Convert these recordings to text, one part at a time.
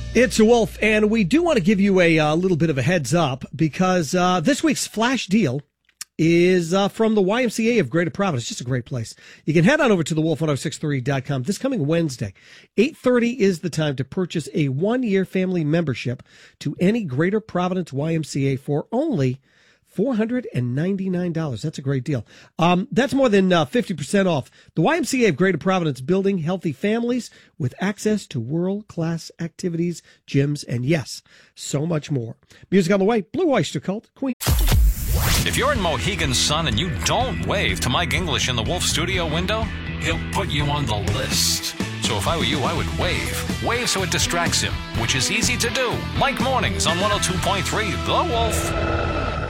It's a Wolf, and we do want to give you a little bit of a heads up because this week's flash deal is from the YMCA of Greater Providence. Just a great place. You can head on over to thewolf1063.com this coming Wednesday. 8:30 is the time to purchase a one-year family membership to any Greater Providence YMCA for only $499. That's a great deal. That's more than 50% off. The YMCA of Greater Providence, building healthy families with access to world-class activities, gyms, and yes, so much more. Music on the way. Blue Oyster Cult, Queen. If you're in Mohegan Sun and you don't wave to Mike English in the Wolf studio window, he'll put you on the list. So if I were you, I would wave. Wave so it distracts him, which is easy to do. Mike Mornings on 102.3 The Wolf.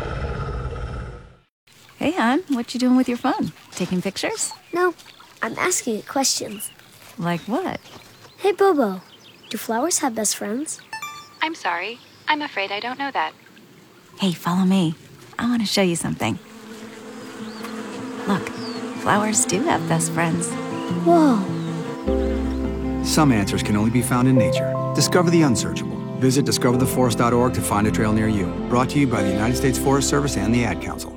Hey, hon, what you doing with your phone? Taking pictures? No, I'm asking it questions. Like what? Hey, Bobo, do flowers have best friends? I'm sorry. I'm afraid I don't know that. Hey, follow me. I want to show you something. Look, flowers do have best friends. Whoa. Some answers can only be found in nature. Discover the unsearchable. Visit discovertheforest.org to find a trail near you. Brought to you by the United States Forest Service and the Ad Council.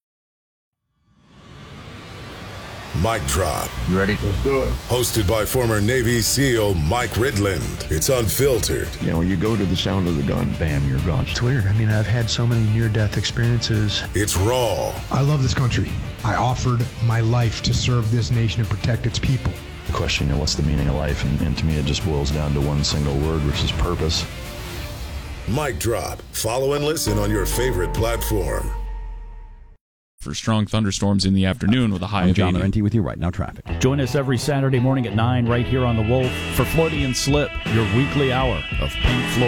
Mic Drop. You ready? Let's do it. Hosted by former Navy SEAL Mike Ridland. It's unfiltered. You know, you go to the sound of the gun, bam, you're gone. It's weird. I mean, I've had so many near-death experiences. It's raw. I love this country. I offered my life to serve this nation and protect its people. The question, what's the meaning of life? And to me, it just boils down to one single word, which is purpose. Mic Drop. Follow and listen on your favorite platform. For strong thunderstorms in the afternoon with a high of 80. John Laurenti with you right now, traffic. Join us every Saturday morning at 9 right here on The Wolf for Freudian Slip, your weekly hour of Pink Floyd.